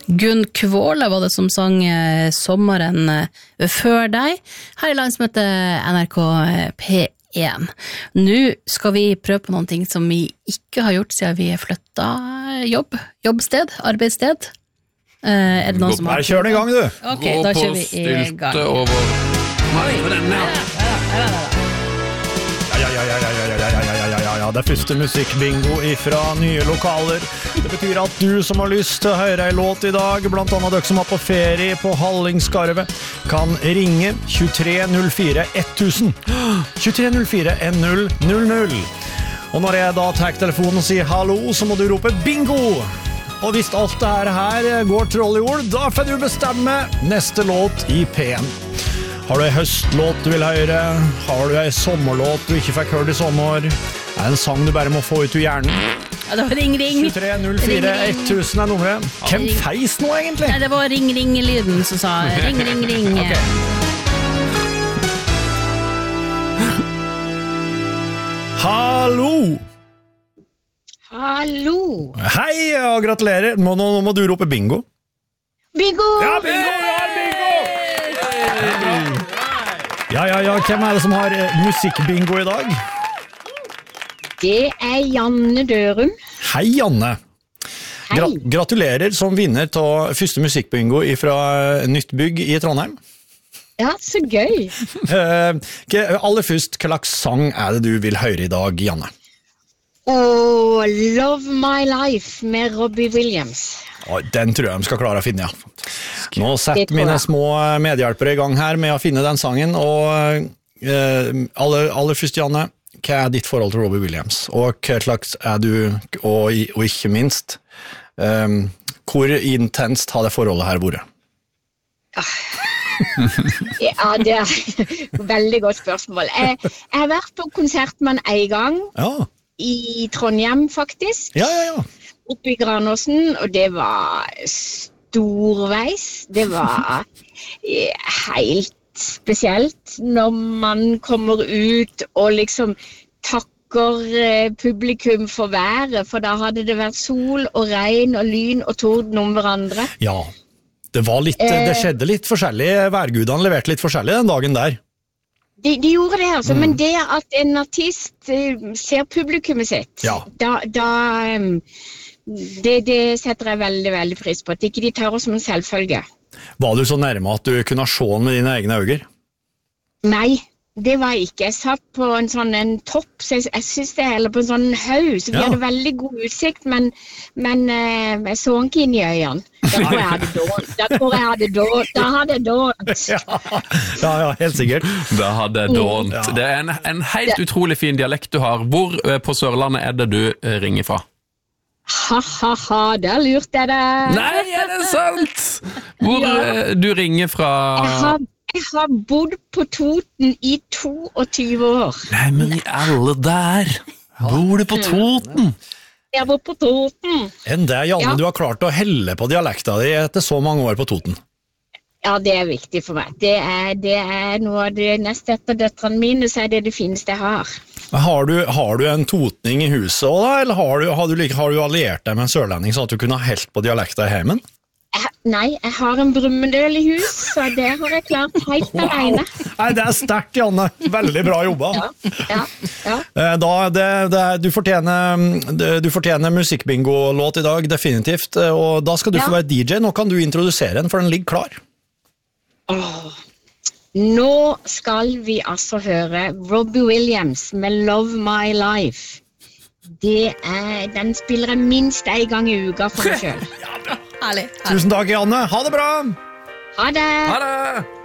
Gunn Kvåle var det som sang sommeren før deg, her i landsmøtet NRK P1. Nå skal vi prøve på noen ting som vi ikke har gjort siden vi flyttet jobbsted, arbeidssted. Det noen som har... Kjør den i gang, du! Ok, da kjører vi i gang. Ja, det første musikkbingo ifra nye lokaler. Det betyr at du som har lyst til å høre en låt i dag, blant annet dere som er på ferie på Hallingskarvet, kan ringe 2304 1000. 2304 1000. Og når jeg da tar telefonen og sier hallo, så må du rope bingo! Og hvis alt det her går troll i ord, da får du bestemme neste låt i P1. Har du en høstlåt du vil høre? Har du en sommerlåt du ikke fikk hørt i sommer? Det en sang du bare må få ut ur hjernen? Ja, det var ring. 2304 1000 nummeret. Hvem feis nå egentlig? Nei, det var ring-lyden som sa ring. Okay. Hallo! Hei, og gratulerer. Nå må du rope bingo. Bingo! Ja, bingo! Ja, hvem det som har musikkbingo i dag? Det Janne Dørum. Hei, Janne. Hei. Gratulerer som vinner til første musikkbingo fra Nytt Bygg i Trondheim. Ja, så gøy. Aller først, hva slags sang det du vil høre i dag, Janne? Love My Life med Robbie Williams. Den tror jeg de skal klare å finne, ja. Nå setter mine små medhjelpere i gang her med å finne den sangen, og aller først, Janne, hva ditt forhold til Robbie Williams? Og hva slags du, og ikke minst, hvor intenst har det forholdet her vært? Ja, det et veldig godt spørsmål. Jeg har vært på konsert med han en gang, i Trondheim faktisk. Ja. Oppe i Granåsen, og det var storveis. Det var helt spesielt når man kommer ut og liksom takker publikum for været, for da hadde det vært sol og regn og lyn og torden om hverandre. Ja, det skjedde litt forskjellig. Værgudene leverte litt forskjellig den dagen der. De gjorde det, altså, men det at en artist ser publikummet sitt, det setter jeg veldig, veldig pris på. At ikke de tar oss som en selvfølge. Var du så nærme at du kunne se den med dine egne øyne? Nei, det var jeg ikke. Jeg satt på en topp, så jeg synes det, eller på en sånn haug, så vi hadde veldig god utsikt, men jeg så ikke inn i øynene. Da hadde jeg dånt. Ja, helt sikkert. Da hadde jeg dånt. Det en helt utrolig fin dialekt du har. Hvor på Sørlandet det du ringer fra? Der lurte jeg deg. Nei, det sant? Hvor du ringer fra... Jeg har bodd på Toten i 22 år. Nei, men i alle der. Bor du på Toten? Jeg bor på Toten. Enn det, Janne, du har klart å helle på dialekta di etter så mange år på Toten. Ja, det viktig for meg. Det noe av det neste etter døtrene mine, så det fineste jeg har. Har du en totning i huset også, da? Eller har du alliert deg med en sørlending så at du kunne ha helt på dialekta i heimen? Nei, jeg har en brummedøl i hus, så det har jeg klart helt alene. Nei, det sterkt, Janne. Veldig bra jobba. Ja. Du fortjener musikkbingo-låt i dag, definitivt. Og da skal du få være DJ. Nå kan du introdusere den, for den ligger klar. Nå skal vi altså høre Robbie Williams med Love My Life. Den spiller jeg minst en gang i uka for meg selv. Herlig. Tusen takk, Janne. Ha det bra! Ha det! Ha det!